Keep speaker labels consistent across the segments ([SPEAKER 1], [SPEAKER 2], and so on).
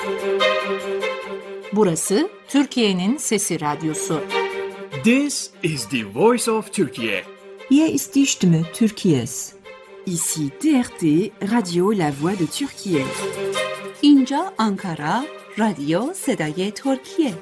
[SPEAKER 1] Burası Türkiye'nin Sesi Radyosu.
[SPEAKER 2] This is the voice of Turkey.
[SPEAKER 3] Hier ist die Stimme Türkiye's.
[SPEAKER 4] Ici TRT, Radio La Voix de Türkiye.
[SPEAKER 5] اینجا آنکارا، رادیو صدای ترکیه.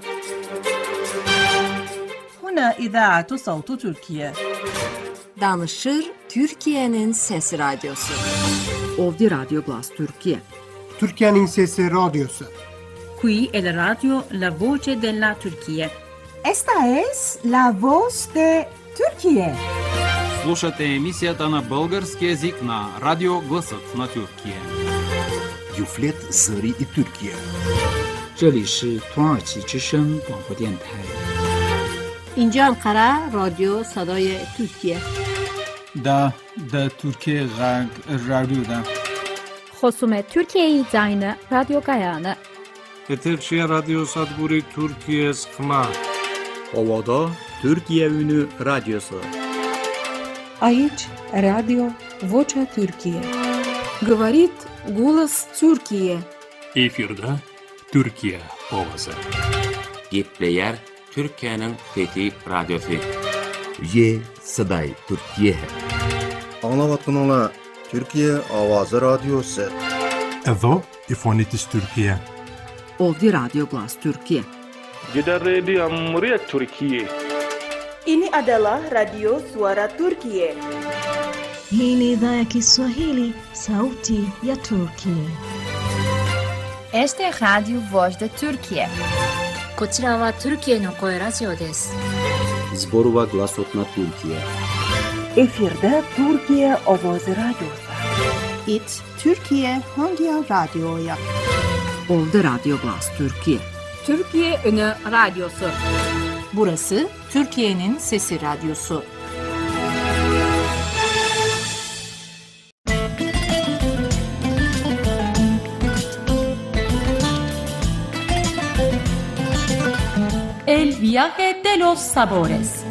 [SPEAKER 6] هنا إذاعة صوت تركيا.
[SPEAKER 1] Danışır Türkiye'nin Sesi Radyosu.
[SPEAKER 4] Ovdje Radio Glas Türkiye.
[SPEAKER 7] Türkiye'nin Sesi Radyosu.
[SPEAKER 6] Qui è la radio La Voce della Turchia.
[SPEAKER 8] Esta es la voz de Turquía.
[SPEAKER 9] Слушате емисията на български език на Радио Гласът на Тюркия.
[SPEAKER 10] Юфлет Зари и Türkiye.
[SPEAKER 11] 这里是土耳其之声广播电台。
[SPEAKER 12] اینجا انقره رادیو صدای ترکیه.
[SPEAKER 13] دا Türkiye رادیو.
[SPEAKER 14] خصوم ترکیه زاین رادیو گایانه.
[SPEAKER 15] Eterçe Radyo Sadburi Türkiye Skma.
[SPEAKER 16] Ovada Türkiye Ünü Radyosu.
[SPEAKER 17] Aici Radio Vocea Türkiye.
[SPEAKER 18] Говорит голос Türkiye.
[SPEAKER 19] Efirde Türkiye ovası.
[SPEAKER 20] Gepleyer Türkiye'nin fethi radyosu.
[SPEAKER 10] Ye Saday Türkiye.
[SPEAKER 21] Anlavatınla Türkiye Avazı Radyosu.
[SPEAKER 22] Evo İfonitis Türkiye.
[SPEAKER 4] Ovdje Radio Glas Türkiye.
[SPEAKER 23] Jeda Radio Muryat Türkiye.
[SPEAKER 24] Ini adalah Radio Suara Turkiye.
[SPEAKER 25] Hii ni idhaa ya Kiswahili, sauti ya Turkiye.
[SPEAKER 26] Este es Radio Voz de Turkiye.
[SPEAKER 27] こちらはトルキエの声ラジオです。
[SPEAKER 16] Zborova Glasot na Türkiye.
[SPEAKER 8] Efirde Türkiye Ovozi Radyosu.
[SPEAKER 3] It Türkiye Hangi Radyo'ya.
[SPEAKER 4] Ovdje Radio Glas Türkiye.
[SPEAKER 12] Türkiye Ünü Radyosu.
[SPEAKER 1] Burası Türkiye'nin Sesi Radyosu.
[SPEAKER 5] El viaje de los sabores.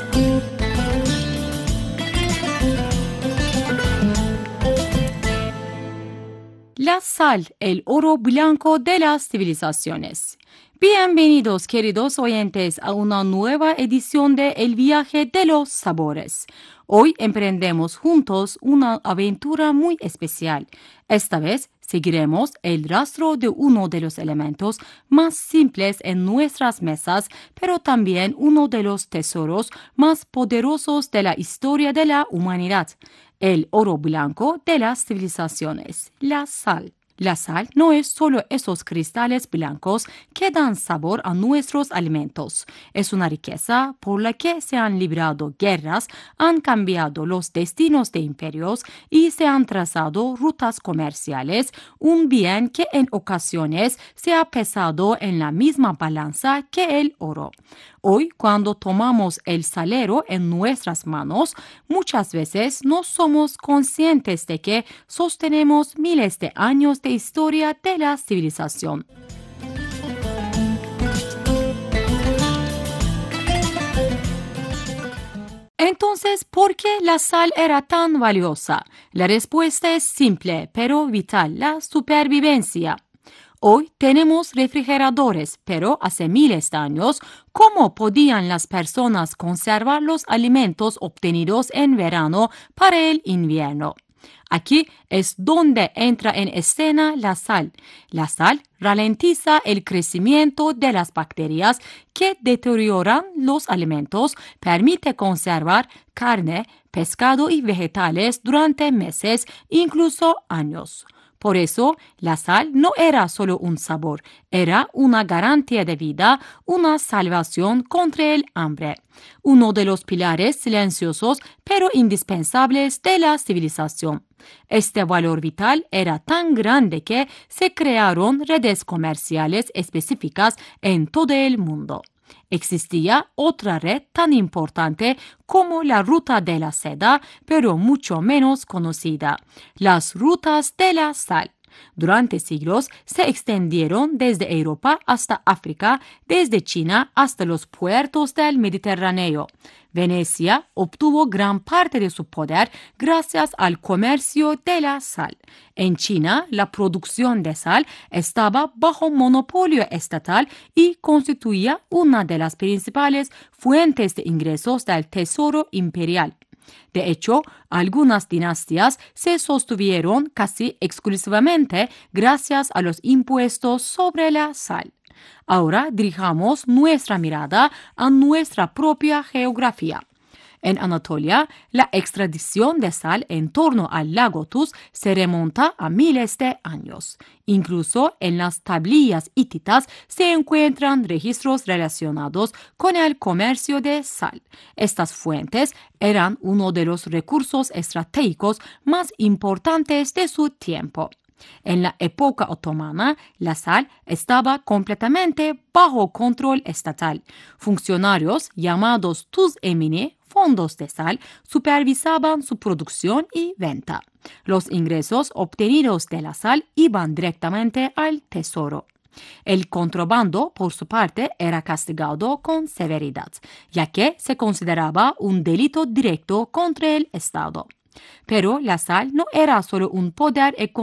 [SPEAKER 5] La sal, el oro blanco de las civilizaciones. Bienvenidos, queridos oyentes, a una nueva edición de El viaje de los sabores. Hoy emprendemos juntos una aventura muy especial. Esta vez seguiremos el rastro de uno de los elementos más simples en nuestras mesas, pero también uno de los tesoros más poderosos de la historia de la humanidad, el oro blanco de las civilizaciones, la sal. La sal no es solo esos cristales blancos que dan sabor a nuestros alimentos. Es una riqueza por la que se han librado guerras, han cambiado los destinos de imperios y se han trazado rutas comerciales, un bien que en ocasiones se ha pesado en la misma balanza que el oro. Hoy, cuando tomamos el salero en nuestras manos, muchas veces no somos conscientes de que sostenemos miles de años de historia de la civilización. Entonces, ¿por qué la sal era tan valiosa? La respuesta es simple, pero vital: la supervivencia. Hoy tenemos refrigeradores, pero hace miles de años, ¿cómo podían las personas conservar los alimentos obtenidos en verano para el invierno? Aquí es donde entra en escena la sal. La sal ralentiza el crecimiento de las bacterias que deterioran los alimentos, permite conservar carne, pescado y vegetales durante meses, incluso años. Por eso, la sal no era solo un sabor, era una garantía de vida, una salvación contra el hambre. Uno de los pilares silenciosos pero indispensables de la civilización. Este valor vital era tan grande que se crearon redes comerciales específicas en todo el mundo. Existía otra red tan importante como la ruta de la seda, pero mucho menos conocida: las rutas de la sal. Durante siglos se extendieron desde Europa hasta África, desde China hasta los puertos del Mediterráneo. Venecia obtuvo gran parte de su poder gracias al comercio de la sal. En China, la producción de sal estaba bajo monopolio estatal y constituía una de las principales fuentes de ingresos del tesoro imperial. De hecho, algunas dinastías se sostuvieron casi exclusivamente gracias a los impuestos sobre la sal. Ahora dirijamos nuestra mirada a nuestra propia geografía. En Anatolia, la extracción de sal en torno al lago Tuz se remonta a miles de años. Incluso en las tablillas hititas se encuentran registros relacionados con el comercio de sal. Estas fuentes eran uno de los recursos estratégicos más importantes de su tiempo. En la época otomana, la sal estaba completamente bajo control estatal. Funcionarios llamados tuz emini, fondos de sal, supervisaban su producción y venta. Los ingresos obtenidos de la sal iban directamente al tesoro. El contrabando, por su parte, era castigado con severidad, ya que se consideraba un delito directo contra el Estado. Pero la sal no era solo un poder económico